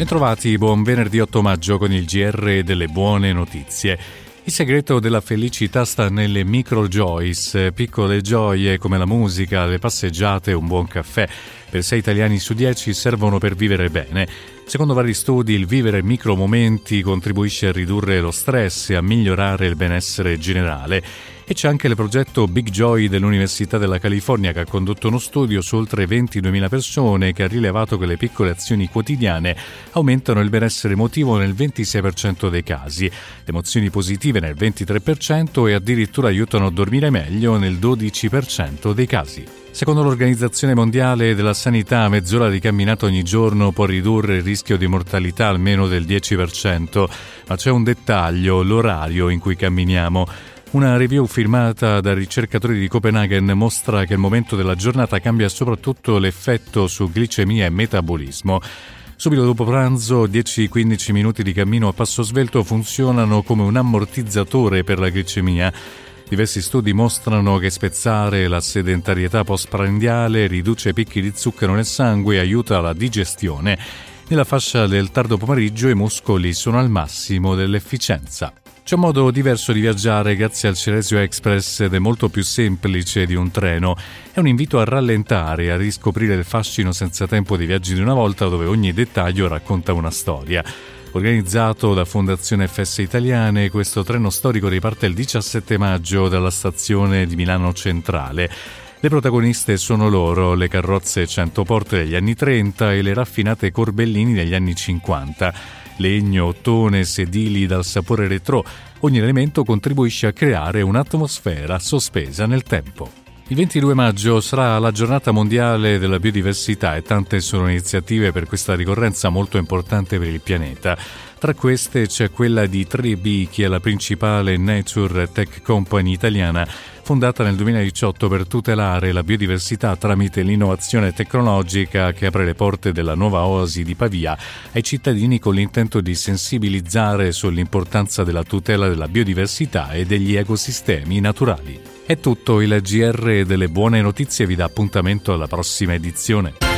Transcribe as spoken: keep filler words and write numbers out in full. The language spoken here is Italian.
Bentrovati, buon venerdì otto maggio con il G R delle buone notizie. Il segreto della felicità sta nelle micro joys, piccole gioie come la musica, le passeggiate e un buon caffè. Per sei italiani su dieci servono per vivere bene. Secondo vari studi, il vivere micro momenti contribuisce a ridurre lo stress e a migliorare il benessere generale. E c'è anche il progetto Big Joy dell'Università della California, che ha condotto uno studio su oltre ventiduemila persone che ha rilevato che le piccole azioni quotidiane aumentano il benessere emotivo nel ventisei per cento dei casi, le emozioni positive nel ventitré per cento e addirittura aiutano a dormire meglio nel dodici per cento dei casi. Secondo l'Organizzazione Mondiale della Sanità, mezz'ora di camminata ogni giorno può ridurre il rischio di mortalità almeno del dieci per cento, ma c'è un dettaglio: l'orario in cui camminiamo. Una review firmata da ricercatori di Copenaghen mostra che il momento della giornata cambia soprattutto l'effetto su glicemia e metabolismo. Subito dopo pranzo, dieci quindici minuti di cammino a passo svelto funzionano come un ammortizzatore per la glicemia. Diversi studi mostrano che spezzare la sedentarietà postprandiale riduce i picchi di zucchero nel sangue e aiuta la digestione. Nella fascia del tardo pomeriggio i muscoli sono al massimo dell'efficienza. C'è un modo diverso di viaggiare grazie al Ceresio Express ed è molto più semplice di un treno. È un invito a rallentare e a riscoprire il fascino senza tempo dei viaggi di una volta, dove ogni dettaglio racconta una storia. Organizzato da Fondazione F S Italiane, questo treno storico riparte il diciassette maggio dalla stazione di Milano Centrale. Le protagoniste sono loro, le carrozze cento porte degli anni trenta e le raffinate Corbellini degli anni cinquanta. Legno, ottone, sedili dal sapore retrò, ogni elemento contribuisce a creare un'atmosfera sospesa nel tempo. Il ventidue maggio sarà la giornata mondiale della biodiversità e tante sono iniziative per questa ricorrenza molto importante per il pianeta. Tra queste c'è quella di tre B, che è la principale nature tech company italiana, fondata nel duemiladiciotto per tutelare la biodiversità tramite l'innovazione tecnologica, che apre le porte della nuova oasi di Pavia ai cittadini con l'intento di sensibilizzare sull'importanza della tutela della biodiversità e degli ecosistemi naturali. È tutto, il G R delle buone notizie vi dà appuntamento alla prossima edizione.